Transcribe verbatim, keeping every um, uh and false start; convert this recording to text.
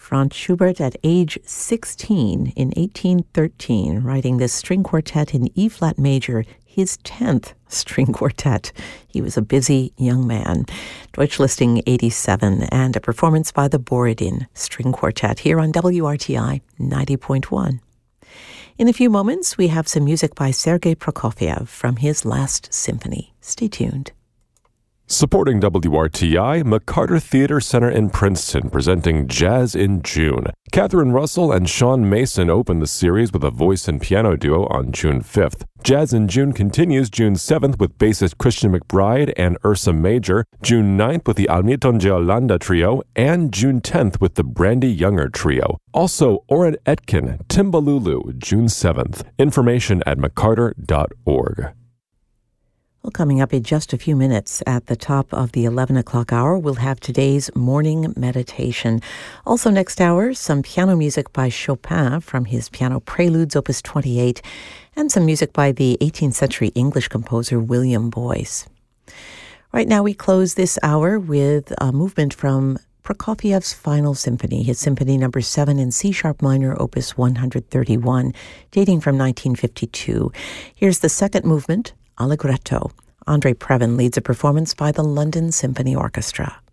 Franz Schubert at age sixteen in eighteen thirteen, writing this string quartet in E-flat major, his tenth string quartet. He was a busy young man. Deutschlisting eighty-seven, and a performance by the Borodin String Quartet here on W R T I ninety point one. In a few moments, we have some music by Sergei Prokofiev from his last symphony. Stay tuned. Supporting W R T I, McCarter Theater Center in Princeton, presenting Jazz in June. Catherine Russell and Sean Mason opened the series with a voice and piano duo on June fifth. Jazz in June continues June seventh with bassist Christian McBride and Ursa Major, June ninth with the Almiton Geolanda Trio, and June tenth with the Brandy Younger Trio. Also, Oren Etkin, Timbalulu, June seventh. Information at mccarter dot org. Well, coming up in just a few minutes at the top of the eleven o'clock hour, we'll have today's morning meditation. Also next hour, some piano music by Chopin from his Piano Preludes, Opus twenty-eight, and some music by the eighteenth century English composer William Boyce. Right now, we close this hour with a movement from Prokofiev's Final Symphony, his Symphony Number seven in C-sharp minor, Opus one thirty-one, dating from nineteen fifty-two. Here's the second movement, Allegretto. Andre Previn leads a performance by the London Symphony Orchestra.